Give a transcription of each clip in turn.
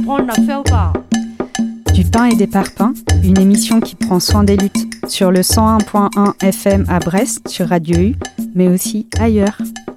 On l'a fait ou pas? Du pain et des parpaings, une émission qui prend soin des luttes sur le 101.1 FM à Brest sur Radio U, mais aussi ailleurs.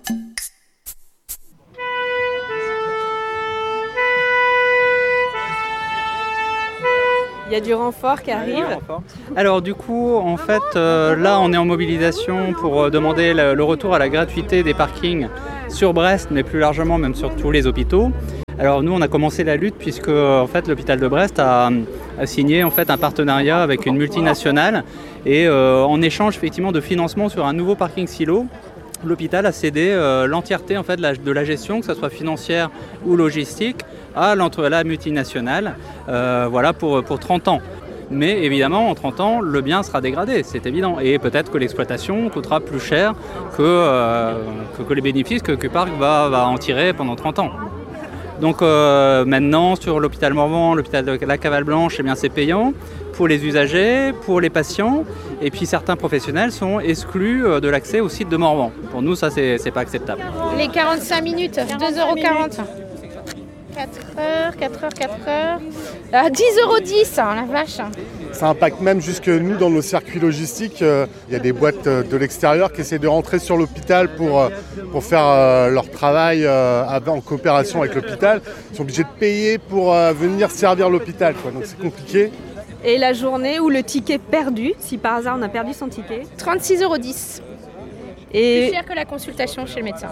Il y a du renfort qui arrive. Alors du coup, en fait, là on est en mobilisation pour demander le retour à la gratuité des parkings sur Brest, mais plus largement même sur tous les hôpitaux. Alors nous on a commencé la lutte puisque en fait, l'hôpital de Brest a signé en fait, un partenariat avec une multinationale et en échange effectivement de financement sur un nouveau parking silo, l'hôpital a cédé l'entièreté en fait, de la gestion, que ce soit financière ou logistique, à la multinationale voilà, pour 30 ans. Mais évidemment, en 30 ans, le bien sera dégradé, c'est évident. Et peut-être que l'exploitation coûtera plus cher que les bénéfices que Q-Park va en tirer pendant 30 ans. Donc maintenant, sur l'hôpital Morvan, l'hôpital de la Cavale-Blanche, eh bien, c'est payant pour les usagers, pour les patients. Et puis certains professionnels sont exclus de l'accès au site de Morvan. Pour nous, ça, c'est pas acceptable. Les 45 minutes, 2,40 €. 4 heures. À 10,10 €, la vache. Ça impacte même jusque nous dans nos circuits logistiques. Il y a des boîtes de l'extérieur qui essaient de rentrer sur l'hôpital pour faire leur travail en coopération avec l'hôpital. Ils sont obligés de payer pour venir servir l'hôpital, quoi. Donc c'est compliqué. Et la journée où le ticket perdu, si par hasard on a perdu son ticket, 36,10 €. Et Plus cher que la consultation chez le médecin.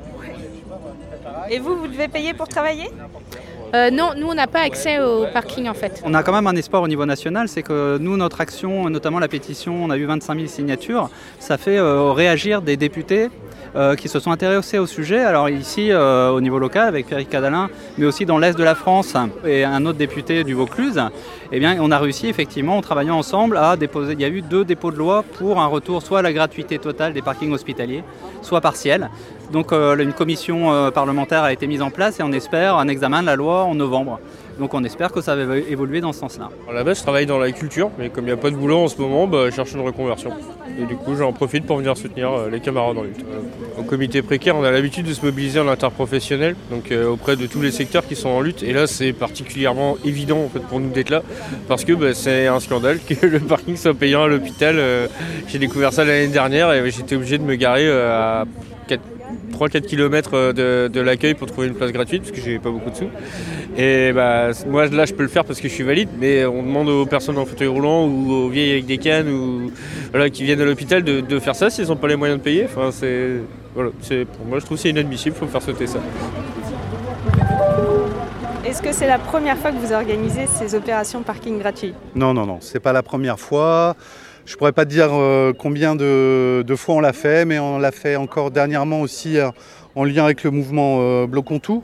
Et vous devez payer pour travailler ? Non, nous on n'a pas accès au parking en fait. On a quand même un espoir au niveau national, c'est que nous, notre action, notamment la pétition, on a eu 25 000 signatures, ça fait réagir des députés qui se sont intéressés au sujet. Alors ici, au niveau local, avec Pierrick Cadalin, mais aussi dans l'Est de la France et un autre député du Vaucluse, eh bien, on a réussi effectivement, en travaillant ensemble, à déposer. Il y a eu 2 dépôts de loi pour un retour soit à la gratuité totale des parkings hospitaliers, soit partielle. Donc une commission parlementaire a été mise en place et on espère un examen de la loi en novembre. Donc on espère que ça va évoluer dans ce sens-là. À la base, je travaille dans la culture, mais comme il n'y a pas de boulot en ce moment, je cherche une reconversion. Et du coup, j'en profite pour venir soutenir les camarades en lutte. Au comité précaire, on a l'habitude de se mobiliser en interprofessionnel, donc auprès de tous les secteurs qui sont en lutte. Et là, c'est particulièrement évident en fait, pour nous d'être là, parce que c'est un scandale que le parking soit payant à l'hôpital. J'ai découvert ça l'année dernière et j'étais obligé de me garer à 3-4 km de l'accueil pour trouver une place gratuite parce que j'ai pas beaucoup de sous. Et moi là je peux le faire parce que je suis valide, mais on demande aux personnes en fauteuil roulant ou aux vieilles avec des cannes ou voilà, qui viennent à l'hôpital de faire ça s'ils n'ont pas les moyens de payer. Enfin, pour moi je trouve que c'est inadmissible, il faut faire sauter ça. est-ce que c'est la première fois que vous organisez ces opérations parking gratuit ? Non, c'est pas la première fois. Je ne pourrais pas te dire combien de fois on l'a fait, mais on l'a fait encore dernièrement aussi en lien avec le mouvement Bloquons Tout.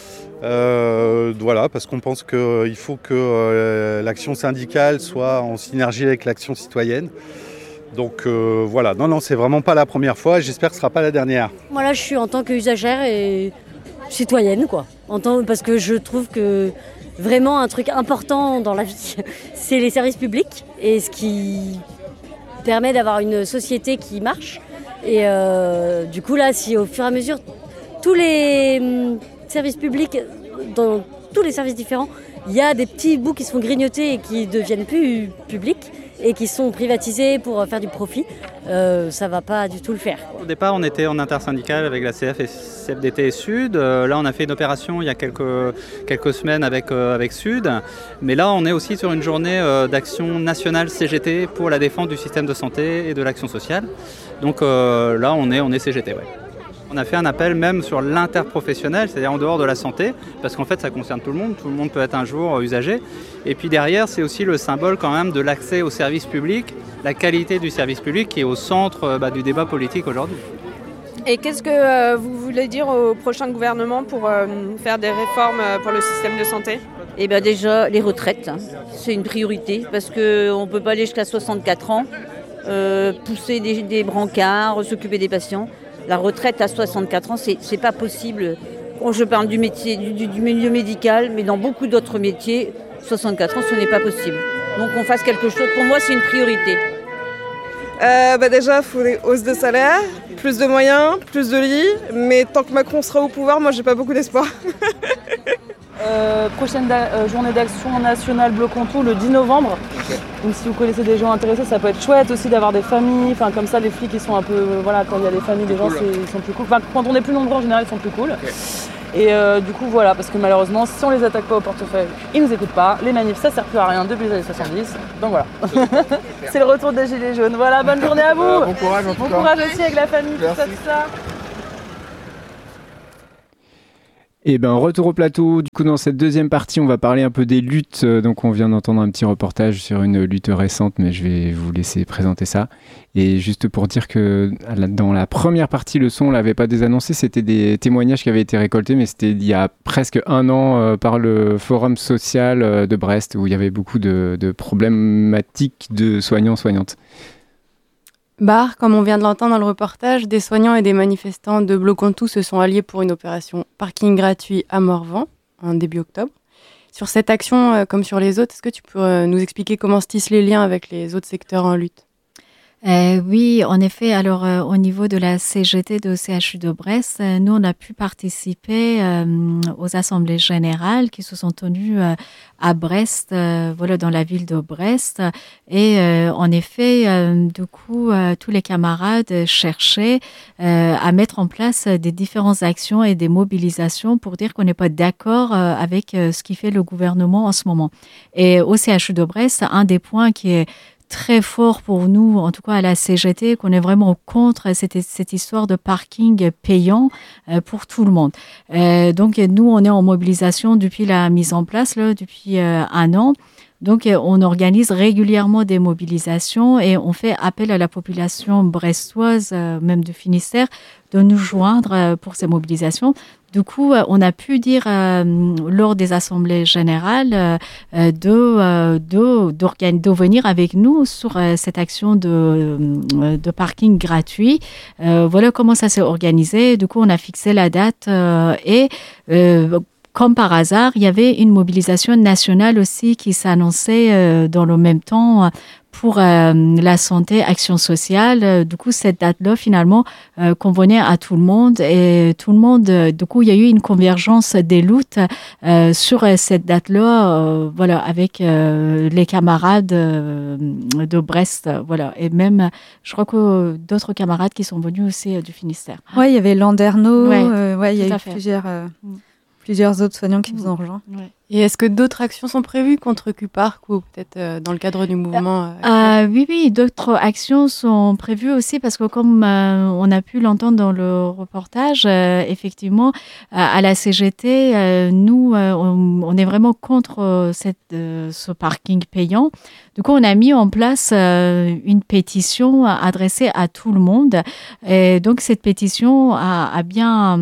Voilà, parce qu'on pense qu'il faut que l'action syndicale soit en synergie avec l'action citoyenne. Donc voilà, non, c'est vraiment pas la première fois et j'espère que ce ne sera pas la dernière. Moi là, je suis en tant qu'usagère et citoyenne, quoi. Parce que je trouve que vraiment un truc important dans la vie, c'est les services publics et ce qui permet d'avoir une société qui marche. Et du coup là, si au fur et à mesure tous les services publics, dans tous les services différents, il y a des petits bouts qui se font grignoter et qui ne deviennent plus publics et qui sont privatisés pour faire du profit, ça ne va pas du tout le faire. Au départ, on était en intersyndical avec la CF et CFDT et Sud. Là, on a fait une opération il y a quelques semaines avec Sud. Mais là, on est aussi sur une journée d'action nationale CGT pour la défense du système de santé et de l'action sociale. Donc là, on est CGT, ouais. On a fait un appel même sur l'interprofessionnel, c'est-à-dire en dehors de la santé, parce qu'en fait ça concerne tout le monde peut être un jour usager. Et puis derrière, c'est aussi le symbole quand même de l'accès au service public, la qualité du service public qui est au centre du débat politique aujourd'hui. Et qu'est-ce que vous voulez dire au prochain gouvernement pour faire des réformes pour le système de santé ? Eh bien déjà, les retraites, c'est une priorité, parce qu'on ne peut pas aller jusqu'à 64 ans, pousser des brancards, s'occuper des patients. La retraite à 64 ans, c'est pas possible. Quand je parle du métier, du milieu médical, mais dans beaucoup d'autres métiers, 64 ans, ce n'est pas possible. Donc on fasse quelque chose. Pour moi, c'est une priorité. Déjà, il faut des hausses de salaire, plus de moyens, plus de lits. Mais tant que Macron sera au pouvoir, moi, j'ai pas beaucoup d'espoir. Prochaine journée d'action nationale Bloc on Tout le 10 novembre. Okay. Donc si vous connaissez des gens intéressés, ça peut être chouette aussi d'avoir des familles. Enfin comme ça, les flics ils sont un peu, voilà, quand il y a des familles, les gens ils sont plus cool. Enfin quand on est plus nombreux en général, ils sont plus cool. Okay. Et du coup voilà, parce que malheureusement, si on les attaque pas au portefeuille, ils nous écoutent pas. Les manifs, ça sert plus à rien depuis les années 70. Donc voilà. C'est le retour des gilets jaunes. Voilà, bonne journée à vous. Bon courage en tout cas. Bon courage aussi avec la famille, tout ça. Et retour au plateau. Du coup, dans cette deuxième partie, on va parler un peu des luttes. Donc, on vient d'entendre un petit reportage sur une lutte récente, mais je vais vous laisser présenter ça. Et juste pour dire que dans la première partie, le son, on l'avait pas désannoncé. C'était des témoignages qui avaient été récoltés, mais c'était il y a presque 1 an par le Forum social de Brest, où il y avait beaucoup de problématiques de soignants-soignantes. Comme on vient de l'entendre dans le reportage, des soignants et des manifestants de Bloc on Tout se sont alliés pour une opération parking gratuit à Morvan, en début octobre. Sur cette action, comme sur les autres, est-ce que tu peux nous expliquer comment se tissent les liens avec les autres secteurs en lutte ? Oui, en effet. Alors, au niveau de la CGT de CHU de Brest, nous, on a pu participer aux assemblées générales qui se sont tenues à Brest, dans la ville de Brest. Et en effet, du coup, tous les camarades cherchaient à mettre en place des différentes actions et des mobilisations pour dire qu'on n'est pas d'accord avec ce qui fait le gouvernement en ce moment. Et au CHU de Brest, un des points qui est très fort pour nous, en tout cas à la CGT, qu'on est vraiment contre cette histoire de parking payant pour tout le monde. Donc nous, on est en mobilisation depuis la mise en place, depuis 1 an. Donc, on organise régulièrement des mobilisations et on fait appel à la population brestoise, même de Finistère, de nous joindre pour ces mobilisations. Du coup, on a pu dire lors des assemblées générales de venir avec nous sur cette action de parking gratuit. Voilà comment ça s'est organisé. Du coup, on a fixé la date comme par hasard, il y avait une mobilisation nationale aussi qui s'annonçait dans le même temps pour la santé, action sociale. Du coup, cette date-là, finalement, convenait à tout le monde. Et tout le monde, du coup, il y a eu une convergence des luttes sur cette date-là, avec les camarades de Brest. Voilà. Et même, je crois que d'autres camarades qui sont venus aussi du Finistère. Oui, il y avait Landerneau. Ouais, il y a eu plusieurs autres soignants qui nous ont rejoints. Ouais. Et est-ce que d'autres actions sont prévues contre Q-Park ou peut-être dans le cadre du mouvement Oui, d'autres actions sont prévues aussi parce que comme on a pu l'entendre dans le reportage, effectivement, à la CGT, nous, on est vraiment contre ce parking payant. Du coup, on a mis en place une pétition adressée à tout le monde. Et donc, cette pétition a bien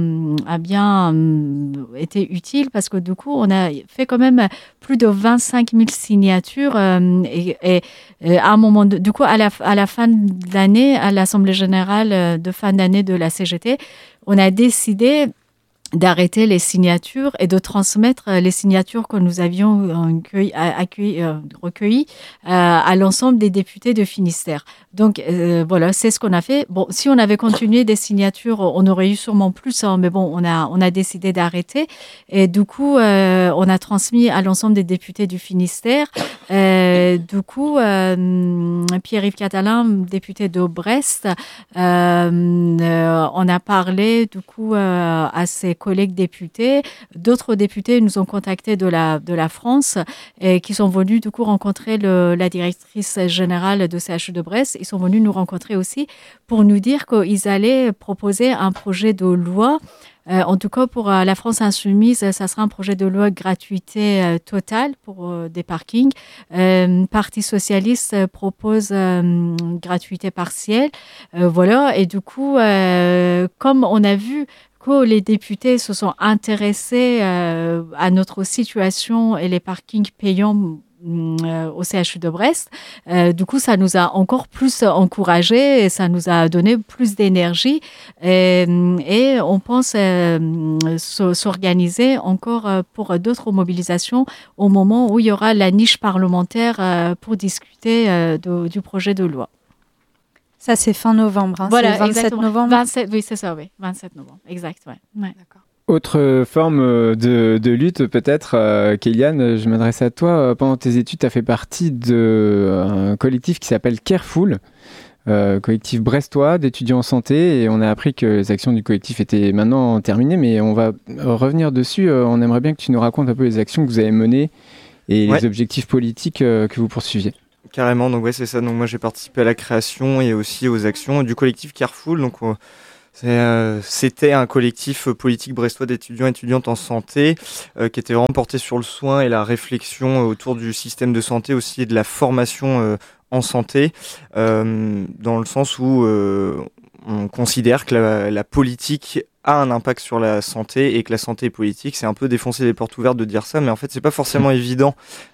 été utile parce que du coup, on a fait quand même plus de 25 000 signatures et à un moment du coup à la fin de l'année, à l'Assemblée générale de fin d'année de la CGT, on a décidé d'arrêter les signatures et de transmettre les signatures que nous avions recueillies à l'ensemble des députés de Finistère. Donc voilà, c'est ce qu'on a fait. Bon, si on avait continué des signatures, on aurait eu sûrement plus, mais bon, on a décidé d'arrêter. Et du coup, on a transmis à l'ensemble des députés du Finistère. Du coup, Pierre-Yves Catalin, député de Brest, on a parlé du coup à ses collègues députés. D'autres députés nous ont contactés de la France et qui sont venus du coup rencontrer la directrice générale de CHU de Brest. Ils sont venus nous rencontrer aussi pour nous dire qu'ils allaient proposer un projet de loi. En tout cas, pour la France insoumise, ça sera un projet de loi gratuité totale pour des parkings. Parti socialiste propose gratuité partielle. Voilà. Et du coup, comme on a vu que les députés se sont intéressés à notre situation et les parkings payants au CHU de Brest. Du coup, ça nous a encore plus encouragés et ça nous a donné plus d'énergie et on pense s'organiser encore pour d'autres mobilisations au moment où il y aura la niche parlementaire pour discuter du projet de loi. Ça, c'est fin novembre. Hein. Voilà, c'est 27 exactement. novembre. 27, oui, c'est ça, oui. 27 novembre, exact, ouais. D'accord. Autre forme de lutte peut-être, Kéliane, je m'adresse à toi. Pendant tes études, tu as fait partie d'un collectif qui s'appelle Careful, collectif brestois d'étudiants en santé, et on a appris que les actions du collectif étaient maintenant terminées, mais on va revenir dessus. On aimerait bien que tu nous racontes un peu les actions que vous avez menées et les objectifs politiques que vous poursuiviez. Carrément, donc ouais, c'est ça. Donc moi j'ai participé à la création et aussi aux actions du collectif Careful. Donc c'était un collectif politique brestois d'étudiants et étudiantes en santé qui était vraiment porté sur le soin et la réflexion autour du système de santé aussi et de la formation en santé, dans le sens où on considère que la politique a un impact sur la santé et que la santé est politique. C'est un peu défoncer les portes ouvertes de dire ça, mais en fait c'est pas forcément évident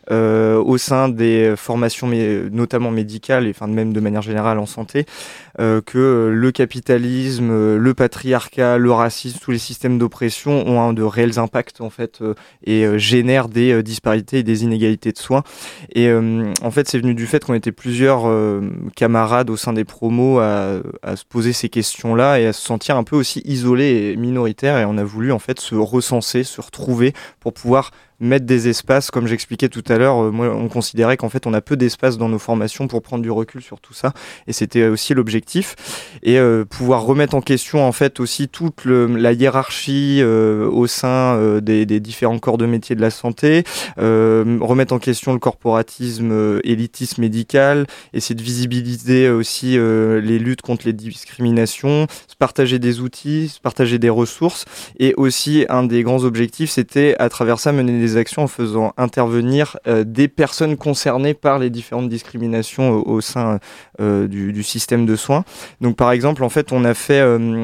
au sein des formations notamment médicales et enfin même de manière générale en santé que le capitalisme, le patriarcat, le racisme, tous les systèmes d'oppression ont de réels impacts en fait et génèrent des disparités et des inégalités de soins. Et en fait c'est venu du fait qu'on était plusieurs camarades au sein des promos à se poser ces questions-là et à se sentir un peu aussi isolés et minoritaires, et on a voulu en fait se recenser, se retrouver pour pouvoir mettre des espaces, comme j'expliquais tout à l'heure. Moi, on considérait qu'en fait on a peu d'espace dans nos formations pour prendre du recul sur tout ça, et c'était aussi l'objectif, et pouvoir remettre en question en fait aussi toute la hiérarchie au sein des différents corps de métier de la santé, remettre en question le corporatisme élitiste médical, essayer de visibiliser aussi les luttes contre les discriminations, se partager des outils, se partager des ressources, et aussi un des grands objectifs c'était à travers ça mener des actions en faisant intervenir des personnes concernées par les différentes discriminations au sein du système de soins. Donc par exemple, en fait, on a fait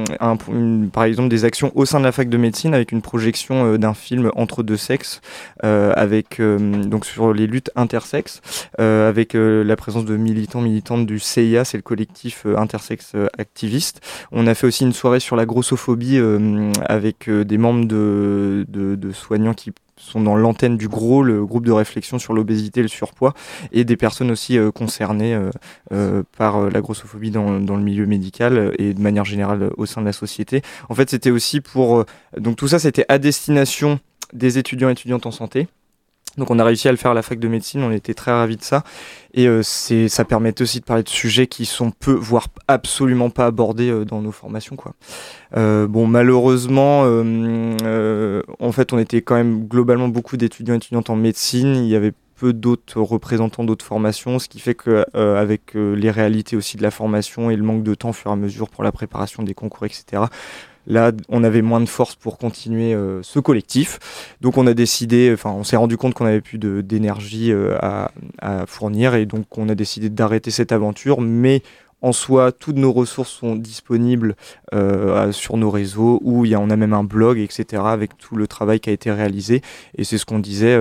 par exemple des actions au sein de la fac de médecine avec une projection d'un film Entre deux sexes avec donc sur les luttes intersexes avec la présence de militantes du CIA, c'est le collectif intersexe activiste. On a fait aussi une soirée sur la grossophobie avec des membres de soignants qui sont dans l'antenne du GROS, le groupe de réflexion sur l'obésité et le surpoids, et des personnes aussi concernées par la grossophobie dans le milieu médical et de manière générale au sein de la société. En fait, c'était aussi donc tout ça, c'était à destination des étudiants et étudiantes en santé. Donc on a réussi à le faire à la fac de médecine, on était très ravis de ça, et ça permettait aussi de parler de sujets qui sont peu, voire absolument pas abordés dans nos formations, quoi. Bon, malheureusement, en fait on était quand même globalement beaucoup d'étudiants et étudiantes en médecine, il y avait peu d'autres représentants d'autres formations, ce qui fait que avec les réalités aussi de la formation et le manque de temps au fur et à mesure pour la préparation des concours, etc., là, on avait moins de force pour continuer ce collectif. Donc on a décidé, on s'est rendu compte qu'on avait plus d'énergie à fournir, et donc on a décidé d'arrêter cette aventure. Mais en soi, toutes nos ressources sont disponibles sur nos réseaux, où on a même un blog, etc., avec tout le travail qui a été réalisé. Et c'est ce qu'on disait,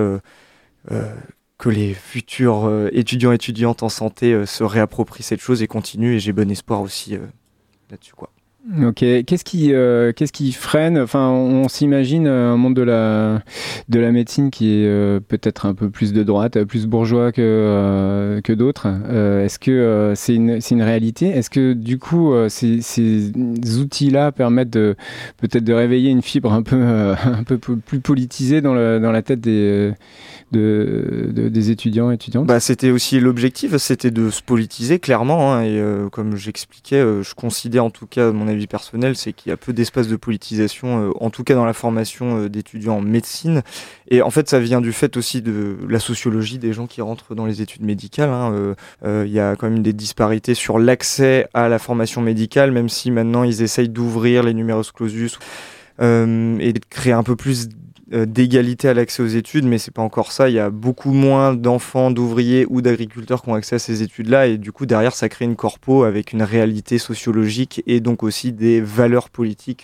que les futurs étudiants et étudiantes en santé se réapproprient cette chose et continuent. Et j'ai bon espoir aussi là-dessus, quoi. Ok, qu'est-ce qui freine? Enfin, on s'imagine un monde de la médecine qui est peut-être un peu plus de droite, plus bourgeois que d'autres. Est-ce que c'est une réalité? Est-ce que du coup ces outils-là permettent peut-être de réveiller une fibre un peu plus politisée dans la tête des étudiants et étudiantes? Bah, c'était aussi l'objectif, c'était de se politiser clairement, hein, et comme j'expliquais, je considère en tout cas mon avis personnel, c'est qu'il y a peu d'espace de politisation, en tout cas dans la formation d'étudiants en médecine. Et en fait, ça vient du fait aussi de la sociologie des gens qui rentrent dans les études médicales, hein. Y a quand même des disparités sur l'accès à la formation médicale, même si maintenant ils essayent d'ouvrir les numerus clausus et de créer un peu plus d'égalité à l'accès aux études, mais c'est pas encore ça. Il y a beaucoup moins d'enfants, d'ouvriers ou d'agriculteurs qui ont accès à ces études-là, et du coup derrière ça crée une corpo avec une réalité sociologique et donc aussi des valeurs politiques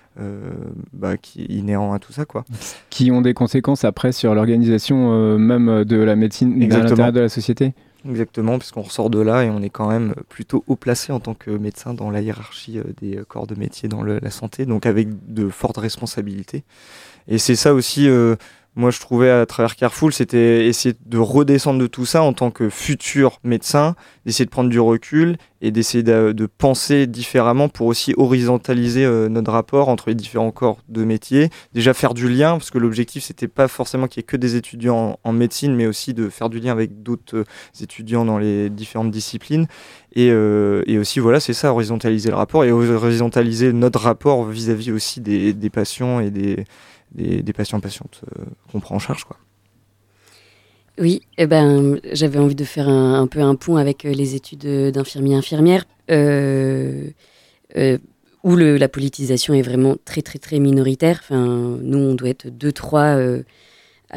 qui inhérents à tout ça, quoi. Qui ont des conséquences après sur l'organisation même de la médecine à l'intérieur de la société. Exactement, puisqu'on ressort de là et on est quand même plutôt haut placé en tant que médecin dans la hiérarchie des corps de métier dans la santé, donc avec de fortes responsabilités. Et c'est ça aussi, moi je trouvais à travers Carrefour, c'était essayer de redescendre de tout ça en tant que futur médecin, d'essayer de prendre du recul et d'essayer de penser différemment pour aussi horizontaliser notre rapport entre les différents corps de métier. Déjà faire du lien, parce que l'objectif c'était pas forcément qu'il y ait que des étudiants en médecine, mais aussi de faire du lien avec d'autres étudiants dans les différentes disciplines. Et aussi, voilà, c'est ça, horizontaliser le rapport et horizontaliser notre rapport vis-à-vis aussi des patients et des patients-patientes qu'on prend en charge, quoi. Oui, j'avais envie de faire un peu un pont avec les études d'infirmiers-infirmières, où la politisation est vraiment très, très, très minoritaire. Enfin, nous, on doit être 2-3